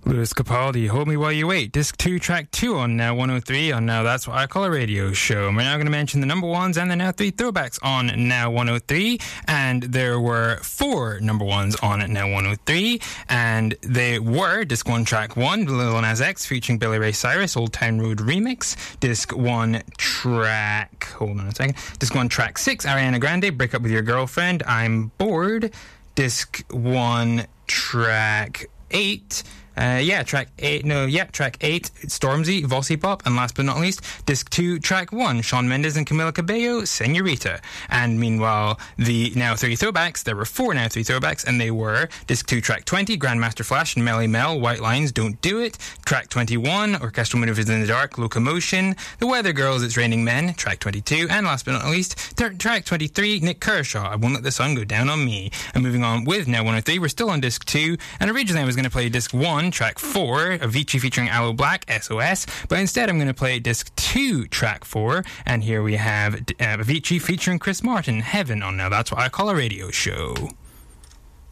Lewis Capaldi, Hold Me While You Wait, Disc 2, Track 2 on Now 103 on Now That's What I Call a Radio Show. And we're now going to mention the number ones and the Now 3 throwbacks on Now 103. And there were 4 number ones on Now 103. And they were Disc 1, Track 1, Lil Nas X featuring Billy Ray Cyrus, Old Town Road Remix. Disc 1, Track... Hold on a second. Disc 1, Track 6, Ariana Grande, Break Up With Your Girlfriend, I'm Bored. Disc 1, Track 8... track 8, Stormzy, Vossi Pop, and last but not least, Disc 2, Track 1, Shawn Mendes and Camila Cabello, Senorita. And meanwhile, the Now 3 throwbacks, there were 4 Now 3 throwbacks, and they were Disc 2, Track 20, Grandmaster Flash and Melly Mel, White Lines, Don't Do It, Track 21, Orchestral Maneuvers in the Dark, Locomotion, The Weather Girls, It's Raining Men, Track 22, and last but not least, Track 23, Nick Kershaw, I Won't Let the Sun Go Down on Me. And moving on with Now 103, we're still on Disc 2, and originally I was going to play Disc 1, Track 4, Avicii featuring Aloe Black, SOS, but instead I'm going to play Disc 2, Track 4, and here we have Avicii featuring Chris Martin, Heaven on Now That's What I Call a Radio Show.